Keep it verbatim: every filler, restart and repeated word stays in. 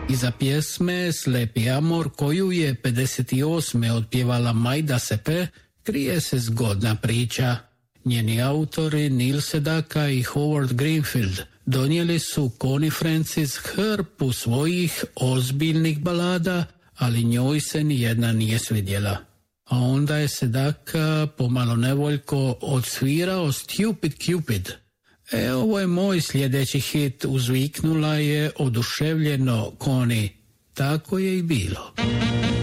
Iza pjesme Slepi amor, koju je pedeset osme otpjevala Majda Sepe, krije se zgodna priča. Njeni autori Neil Sedaka i Howard Greenfield donijeli su Connie Francis hrpu svojih ozbiljnih balada, ali njoj se nijedna nije svidjela. A onda je Sedaka pomalo nevoljko odsvirao Stupid Cupid. E, ovo je moj sljedeći hit, uzviknula je oduševljeno Connie. Tako je i bilo.